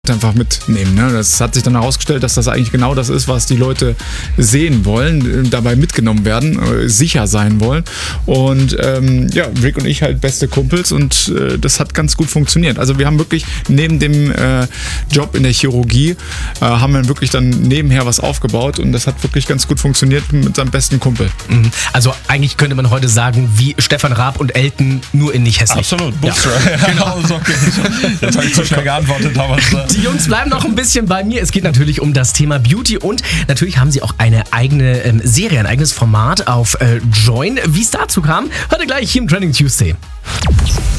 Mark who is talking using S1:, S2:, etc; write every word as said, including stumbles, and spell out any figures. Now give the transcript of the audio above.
S1: einfach mitnehmen. Ne? Das hat sich dann herausgestellt, dass das eigentlich genau das ist, was die Leute sehen wollen, dabei mitgenommen werden, äh, sicher sein wollen. Und ähm, ja, Rick und ich halt beste Kumpels und äh, das hat ganz gut funktioniert. Also wir haben wirklich neben dem äh, Job in der Chirurgie, äh, haben wir wirklich dann nebenher was aufgebaut und das hat wirklich ganz gut funktioniert mit seinem besten Kumpel.
S2: Also eigentlich könnte man heute sagen, wie Stefan Raab und Elton, nur in nicht hässlich.
S3: Absolut, Bootstrap. Ja. Genau. Okay. Jetzt habe ich zu schnell geantwortet, aber
S2: die Jungs bleiben noch ein bisschen bei mir. Es geht natürlich um das Thema Beauty und natürlich haben sie auch eine eigene ähm, Serie, ein eigenes Format auf äh, Join. Wie es dazu kam, heute gleich hier im Trending Tuesday.